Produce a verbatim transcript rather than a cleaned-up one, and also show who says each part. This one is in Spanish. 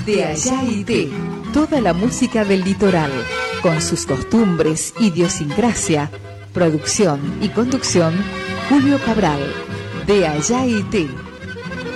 Speaker 1: De Allá y Té, toda la música del litoral, con sus costumbres, idiosincrasia, producción y conducción, Julio Cabral. De Allá y Té.